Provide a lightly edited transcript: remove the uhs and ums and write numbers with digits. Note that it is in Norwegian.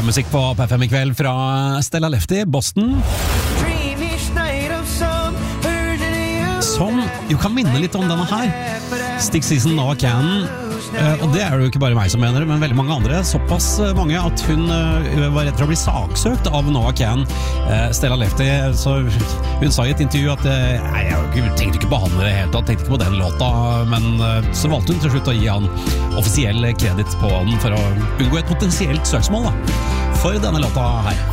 musikk på PFM I kveld fra Stella Lefty, Boston. Som jo kan minne litt om denne her. Stick Season Noah Cannon. Og det jo ikke bare meg som mener det, men veldig mange andre. Såpass mange at hun var redd for å bli saksøkt av Noah Cannon. Stella Lefty, så hun sa I et intervju at jeg tenkte ikke på han I det hele tatt, tenkte ikke på den låta, men så valgte hun til slutt å gi han offisiell kredit på den for å unngå et potensielt søksmål da, for denne låta her.